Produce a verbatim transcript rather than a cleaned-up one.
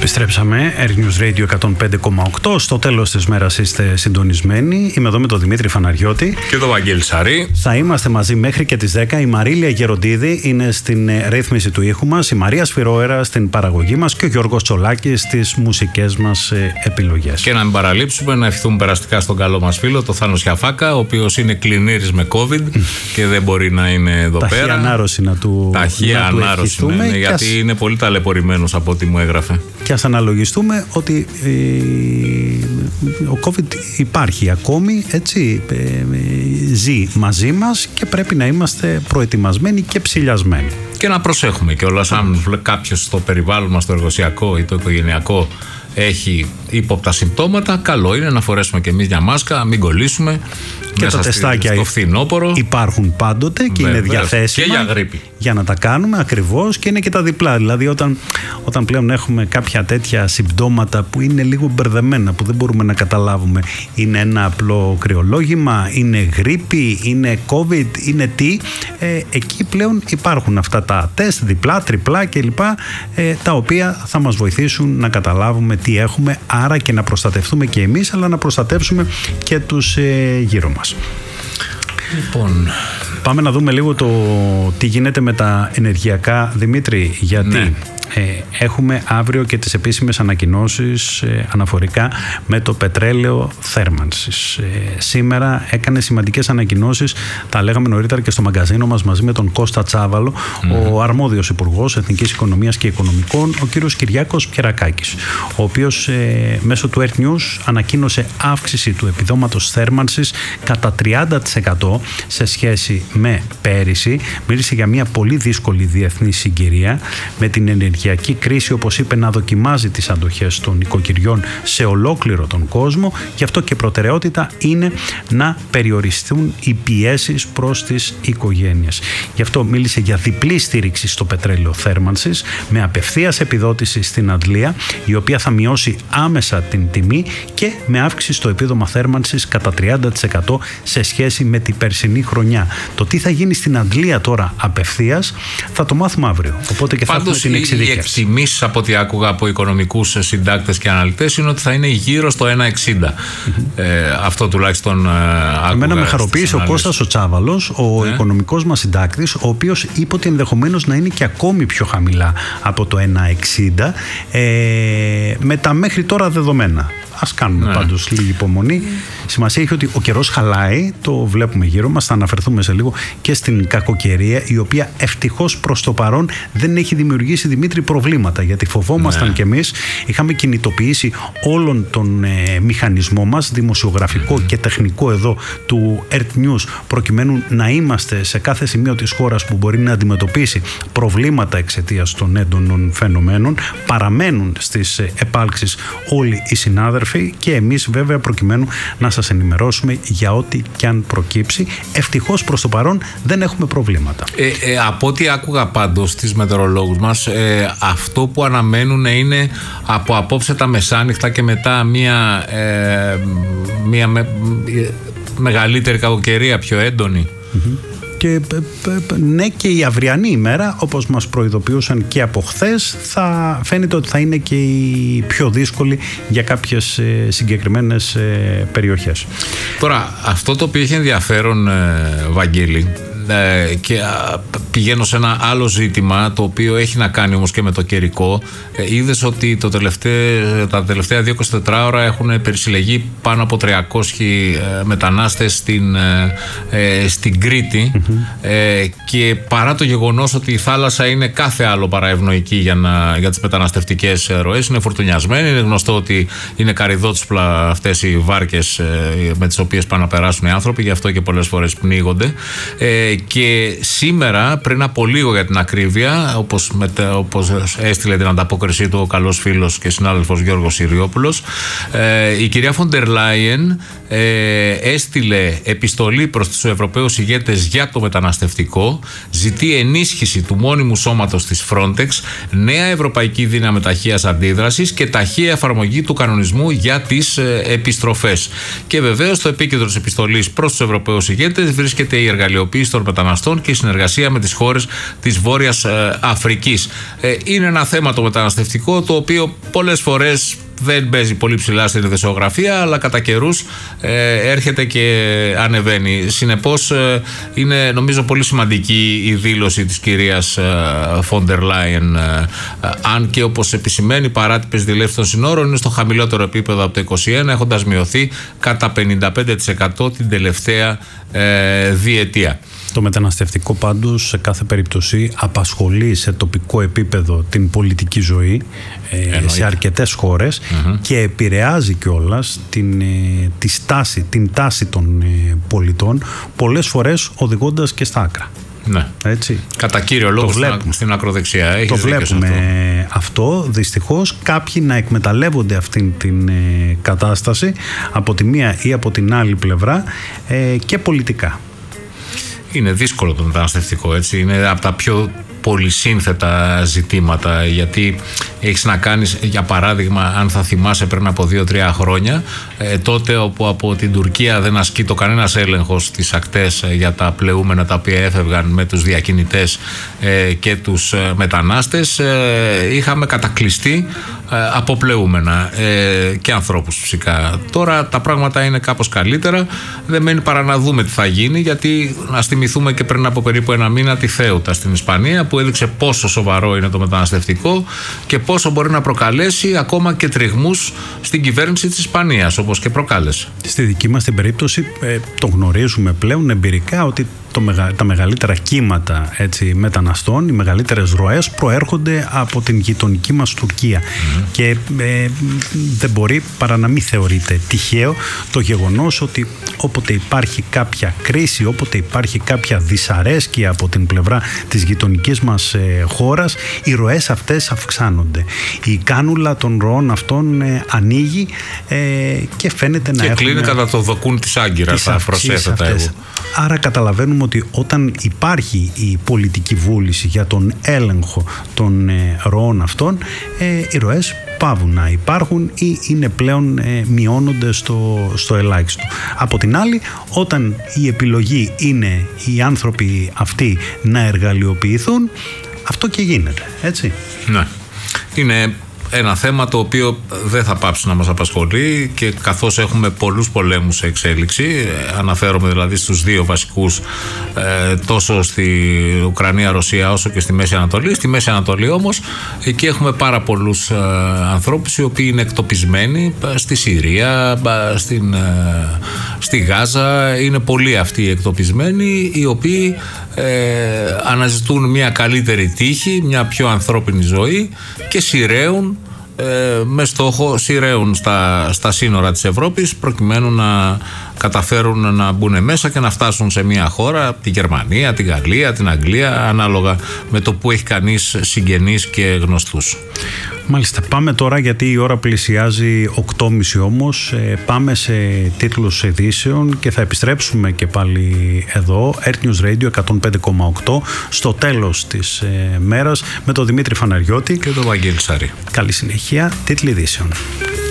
Επιστρέψαμε, Air News Radio εκατόν πέντε κόμμα οκτώ. Στο τέλος της μέρας είστε συντονισμένοι. Είμαι εδώ με τον Δημήτρη Φαναριώτη και τον Βαγγέλη Σαρή. Θα είμαστε μαζί μέχρι και τις δέκα. Η Μαρίλια Γεροντίδη είναι στην ρύθμιση του ήχου μας, η Μαρία Σφυρόερα στην παραγωγή μας και ο Γιώργος Τσολάκης στις μουσικές μας επιλογές. Και να μην παραλείψουμε να ευχηθούμε περαστικά στον καλό μας φίλο, τον Θάνο Σιαφάκα, ο οποίος είναι κλινήρης με COVID και δεν μπορεί να είναι εδώ Ταχεία πέρα. Ανάρρωση να του, Ταχεία να του ανάρρωση, ναι, ναι, γιατί ας... είναι πολύ ταλαιπωρημένος από ό,τι μου έγραφε. Και ας αναλογιστούμε ότι ε, ο COVID υπάρχει ακόμη, έτσι, ε, ε, ζει μαζί μας και πρέπει να είμαστε προετοιμασμένοι και ψηλιασμένοι. Και να προσέχουμε κιόλας, αν κάποιος στο περιβάλλον μας, το εργοσιακό ή το οικογενειακό, έχει ύποπτα συμπτώματα, καλό είναι να φορέσουμε και εμείς μια μάσκα, μην κολλήσουμε. Και τα τεστάκια στο φθινόπωρο υπάρχουν πάντοτε και Βεβαίως, είναι διαθέσιμα και για γρίπη. Για να τα κάνουμε ακριβώς, και είναι και τα διπλά. Δηλαδή όταν, όταν πλέον έχουμε κάποια τέτοια συμπτώματα που είναι λίγο μπερδεμένα, που δεν μπορούμε να καταλάβουμε, είναι ένα απλό κρυολόγημα, είναι γρίπη, είναι COVID, είναι τι, ε, εκεί πλέον υπάρχουν αυτά τα τεστ διπλά, τριπλά κλπ, ε, τα οποία θα μας βοηθήσουν να καταλάβουμε τι έχουμε, άρα και να προστατευτούμε και εμείς, αλλά να προστατεύσουμε και τους ε, γύρω μας. Λοιπόν, πάμε να δούμε λίγο το τι γίνεται με τα ενεργειακά, Δημήτρη, γιατί ναι. ε, έχουμε αύριο και τις επίσημες ανακοινώσεις ε, αναφορικά με το πετρέλαιο θέρμανσης. Ε, σήμερα έκανε σημαντικές ανακοινώσεις, τα λέγαμε νωρίτερα και στο μαγκαζίνο μας μαζί με τον Κώστα Τσάβαλο, mm-hmm. ο αρμόδιος Υπουργός Εθνικής Οικονομίας και Οικονομικών, ο κύριος Κυριάκος Πιερακάκης, ο οποίος ε, μέσω του Air News ανακοίνωσε αύξηση του επιδόματος θέρμανσης κατά τριάντα τοις εκατό σε σχέση με πέρυσι. Μίλησε για μια πολύ δύσκολη διεθνή συγκυρία, με την ενεργειακή κρίση, όπως είπε, να δοκιμάζει τις αντοχές των οικοκυριών σε ολόκληρο τον κόσμο. Γι' αυτό και προτεραιότητα είναι να περιοριστούν οι πιέσεις προς τις οικογένειες. Γι' αυτό μίλησε για διπλή στήριξη στο πετρέλαιο θέρμανσης, με απευθείας επιδότηση στην αντλία, η οποία θα μειώσει άμεσα την τιμή, και με αύξηση στο επίδομα θέρμανσης κατά τριάντα τοις εκατό σε σχέση με την περσινή χρονιά. Το τι θα γίνει στην αντλία τώρα απευθείας θα το μάθουμε αύριο. Οπότε και θα Πάντως, έχουμε την εξειδίκευση. Οι εκτιμήσεις από ό,τι άκουγα από οικονομικούς συντάκτες και αναλυτές είναι ότι θα είναι γύρω στο ένα εξήντα. Mm-hmm. Ε, αυτό τουλάχιστον ε, άκουγα. Εμένα με χαροποίησε ο Κώστας ο Τσάβαλος, ο ναι. οικονομικός μας συντάκτης, ο οποίος είπε ότι ενδεχομένως να είναι και ακόμη πιο χαμηλά από το ένα εξήντα ε, με τα μέχρι τώρα δεδομένα. Ας κάνουμε ναι. πάντως λίγη υπομονή. Σημασία έχει ότι ο καιρός χαλάει, το βλέπουμε γύρω μας, θα αναφερθούμε σε λίγο και στην κακοκαιρία, η οποία ευτυχώς προς το παρόν δεν έχει δημιουργήσει, Δημήτρη, προβλήματα, γιατί φοβόμασταν ναι. κι εμείς, είχαμε κινητοποιήσει όλον τον ε, μηχανισμό μας, δημοσιογραφικό mm. και τεχνικό εδώ του Earth News, προκειμένου να είμαστε σε κάθε σημείο της χώρας που μπορεί να αντιμετωπίσει προβλήματα εξαιτίας των έντονων φαινομένων. Παραμένουν στις ε, επάλξεις όλοι οι συνάδελφοι, και εμείς βέβαια προκειμένου να σας ενημερώσουμε για ό,τι κι αν προκύψει. Ευτυχώς προς το παρόν δεν έχουμε προβλήματα. Ε, ε, από ό,τι άκουγα πάντως στις μετεωρολόγους μας, ε, αυτό που αναμένουν είναι από απόψε τα μεσάνυχτα και μετά μια, ε, μια με, ε, μεγαλύτερη κακοκαιρία, πιο έντονη. Mm-hmm. Και ναι, και η αυριανή ημέρα, όπως μας προειδοποιούσαν και από χθες, θα φαίνεται ότι θα είναι και η πιο δύσκολη για κάποιες συγκεκριμένες περιοχές. Τώρα, αυτό το οποίο έχει ενδιαφέρον, Βαγγέλη, και πηγαίνω σε ένα άλλο ζήτημα, το οποίο έχει να κάνει όμως και με το καιρικό. Είδες ότι το τελευταίο, τα τελευταία δύο με είκοσι τέσσερις ώρα έχουν περισυλλεγεί πάνω από τριακόσιοι μετανάστες στην, στην Κρήτη. Mm-hmm. Και παρά το γεγονός ότι η θάλασσα είναι κάθε άλλο παρά ευνοϊκή για, να, για τις μεταναστευτικές ροές, είναι φορτουνιασμένη, είναι γνωστό ότι είναι καρυδότσπλα αυτές οι βάρκες με τις οποίες πάνε να περάσουν οι άνθρωποι, γι' αυτό και πολλές φορές πνίγονται. Και σήμερα, πριν από λίγο για την ακρίβεια, όπως, με, όπως έστειλε την ανταπόκρισή του ο καλός φίλος και συνάδελφος Γιώργος Συριόπουλος, ε, η κυρία Φοντερ Λάιεν ε, έστειλε επιστολή προς τους Ευρωπαίους ηγέτες για το μεταναστευτικό, ζητεί ενίσχυση του μόνιμου σώματος της Frontex, νέα ευρωπαϊκή δύναμη ταχείας αντίδρασης και ταχεία εφαρμογή του κανονισμού για τις ε, επιστροφές. Και βεβαίως στο επίκεντρο της επιστολής προς τους Ευρωπαίους ηγέτες βρίσκεται η εργαλειοποίηση των μεταναστών και η συνεργασία με τις χώρες της Βόρειας ε, Αφρικής. Ε, είναι ένα θέμα το μεταναστευτικό, το οποίο πολλές φορές δεν παίζει πολύ ψηλά στην ειδησιογραφία, αλλά κατά καιρούς ε, έρχεται και ανεβαίνει. Συνεπώς ε, είναι νομίζω πολύ σημαντική η δήλωση της κυρίας Φόντερ Λάιεν, ε, αν και όπως επισημαίνει, παράτυπες διελεύσεις των συνόρων είναι στο χαμηλότερο επίπεδο από το είκοσι ένα, έχοντας μειωθεί κατά πενήντα πέντε τοις εκατό την τελευταία ε, διετία. Το μεταναστευτικό πάντως σε κάθε περίπτωση απασχολεί σε τοπικό επίπεδο την πολιτική ζωή ε, σε αρκετές χώρες mm-hmm. και επηρεάζει κιόλας την, ε, τη στάση, την τάση των ε, πολιτών, πολλές φορές οδηγώντας και στα άκρα. Ναι. Έτσι. Κατά κύριο λόγο στην, στην ακροδεξιά. Έχεις το βλέπουμε αυτό. αυτό. Δυστυχώς κάποιοι να εκμεταλλεύονται αυτήν την ε, κατάσταση από τη μία ή από την άλλη πλευρά ε, και πολιτικά. Είναι δύσκολο το μεταναστευτικό, έτσι. Είναι από τα πιο πολυσύνθετα ζητήματα, γιατί έχεις να κάνεις, για παράδειγμα, αν θα θυμάσαι πριν από δύο τρία χρόνια, ε, τότε όπου από την Τουρκία δεν ασκεί το κανένας έλεγχος στις ακτές ε, για τα πλεούμενα τα οποία έφευγαν με τους διακινητές ε, και τους ε, μετανάστες, ε, είχαμε κατακλειστεί ε, από πλεούμενα ε, και ανθρώπους φυσικά. Τώρα τα πράγματα είναι κάπως καλύτερα, δεν μένει παρά να δούμε τι θα γίνει, γιατί να θυμηθούμε και πριν από περίπου ένα μήνα τη Θέουτα στην Ισπανία, που έδειξε πόσο σοβαρό είναι το μεταναστευτικό και πόσο μπορεί να προκαλέσει ακόμα και τριγμούς στην κυβέρνηση της Ισπανίας, όπως και προκάλεσε. Στη δική μας την περίπτωση ε, το γνωρίζουμε πλέον εμπειρικά ότι το μεγα, τα μεγαλύτερα κύματα έτσι, μεταναστών, οι μεγαλύτερες ροές προέρχονται από την γειτονική μας Τουρκία mm-hmm. και ε, δεν μπορεί παρά να μην θεωρείται τυχαίο το γεγονός ότι όποτε υπάρχει κάποια κρίση, όποτε υπάρχει κάποια δυσαρέσκεια από την πλευρά της γειτονικής μας ε, χώρας, οι ροές αυτές αυξάνονται. Η κάνουλα των ροών αυτών ε, ανοίγει ε, και φαίνεται και να έχουμε... Και κλείνει κατά το δοκούν της Άγκυρας, θα προσέθετα εγώ. Άρα καταλαβαίνουμε ότι όταν υπάρχει η πολιτική βούληση για τον έλεγχο των ε, ροών αυτών, ε, οι ροές πάβουν να υπάρχουν ή είναι πλέον ε, μειώνονται στο, στο ελάχιστο. Από την άλλη, όταν η επιλογή είναι οι άνθρωποι αυτοί να εργαλειοποιηθούν, αυτό και γίνεται, έτσι. Ναι. Είναι ένα θέμα το οποίο δεν θα πάψει να μας απασχολεί, και καθώς έχουμε πολλούς πολέμους σε εξέλιξη, αναφέρομαι δηλαδή στους δύο βασικούς, ε, τόσο στη Ουκρανία-Ρωσία όσο και στη Μέση Ανατολή. Στη Μέση Ανατολή όμως, εκεί έχουμε πάρα πολλούς ε, ανθρώπους οι οποίοι είναι εκτοπισμένοι στη Συρία, στην, ε, στη Γάζα. Είναι πολλοί αυτοί οι εκτοπισμένοι, οι οποίοι ε, αναζητούν μια καλύτερη τύχη, μια πιο ανθρώπινη ζωή και σειραίουν Ε, με στόχο, σειραίουν στα, στα σύνορα της Ευρώπης προκειμένου να καταφέρουν να μπουν μέσα και να φτάσουν σε μια χώρα, τη Γερμανία, τη Γαλλία, την Αγγλία, ανάλογα με το που έχει κανείς συγγενείς και γνωστούς. Μάλιστα, πάμε τώρα, γιατί η ώρα πλησιάζει οκτώ και μισή όμως, ε, πάμε σε τίτλους ειδήσεων και θα επιστρέψουμε και πάλι εδώ, Earth News Radio εκατόν πέντε κόμμα οκτώ, στο τέλος της ε, μέρας, με τον Δημήτρη Φαναριώτη και τον Βαγγέλη Σαρή. Καλή συνέχεια, τίτλοι ειδήσεων.